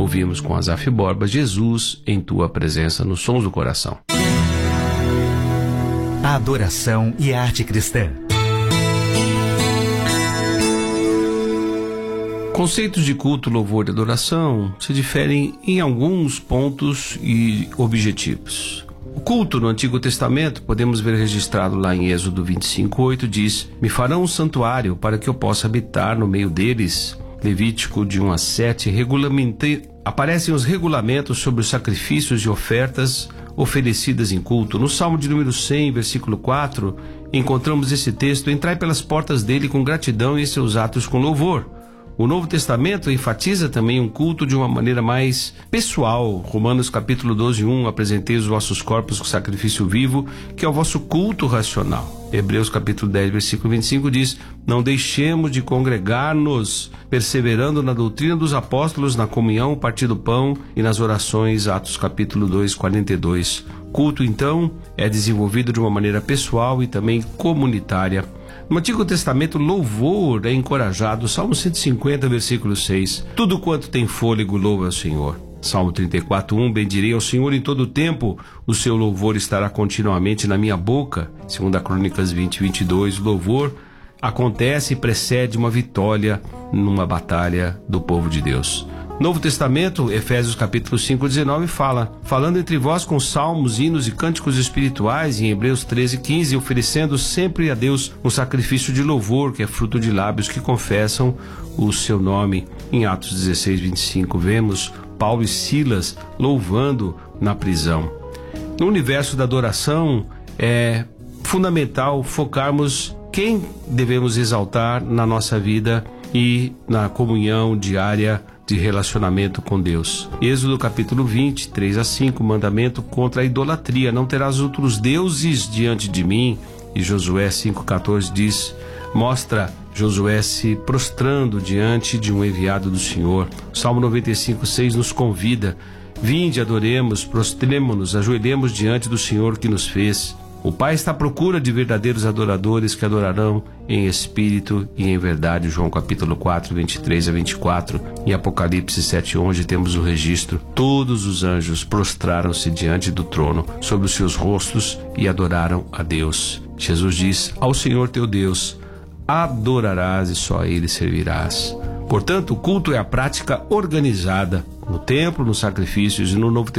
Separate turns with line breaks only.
Ouvimos com Asaf Borba, Jesus em tua presença, nos Sons do Coração.
A adoração e a arte cristã.
Conceitos de culto, louvor e adoração se diferem em alguns pontos e objetivos. O culto no Antigo Testamento, podemos ver registrado lá em Êxodo 25:8, diz: me farão um santuário para que eu possa habitar no meio deles. Levítico de 1-7, aparecem os regulamentos sobre os sacrifícios e ofertas oferecidas em culto. No Salmo de número 100, versículo 4, encontramos esse texto: entrai pelas portas dele com gratidão e seus atos com louvor. O Novo Testamento enfatiza também um culto de uma maneira mais pessoal. Romanos capítulo 12:1, apresentei os vossos corpos com sacrifício vivo, que é o vosso culto racional. Hebreus capítulo 10, versículo 25 diz: não deixemos de congregar-nos, perseverando na doutrina dos apóstolos, na comunhão, partir do pão e nas orações. Atos capítulo 2, 42. Culto, então, é desenvolvido de uma maneira pessoal e também comunitária. No Antigo Testamento, louvor é encorajado. Salmo 150, versículo 6. Tudo quanto tem fôlego, louva ao Senhor. Salmo 34:1. Bendirei ao Senhor em todo o tempo, o seu louvor estará continuamente na minha boca. 2 Crônicas 20:22. Louvor acontece e precede uma vitória numa batalha do povo de Deus. Novo Testamento, Efésios capítulo 5:19 falando entre vós com salmos, hinos e cânticos espirituais, em Hebreus 13:15, oferecendo sempre a Deus um sacrifício de louvor, que é fruto de lábios que confessam o seu nome. Em Atos 16:25, vemos Paulo e Silas louvando na prisão. No universo da adoração, é fundamental focarmos quem devemos exaltar na nossa vida e na comunhão diária de relacionamento com Deus. Êxodo capítulo 20, 3-5, mandamento contra a idolatria: não terás outros deuses diante de mim. E Josué 5:14 mostra Josué se prostrando diante de um enviado do Senhor. Salmo 95:6 nos convida: vinde, adoremos, prostremo-nos, ajoelhemos diante do Senhor que nos fez. O Pai está à procura de verdadeiros adoradores que adorarão em espírito e em verdade. João capítulo 4, 23-24. Em Apocalipse 7:11 temos o registro: todos os anjos prostraram-se diante do trono sobre os seus rostos e adoraram a Deus. Jesus diz: ao Senhor teu Deus adorarás e só a Ele servirás. Portanto, o culto é a prática organizada no templo, nos sacrifícios e no Novo Testamento.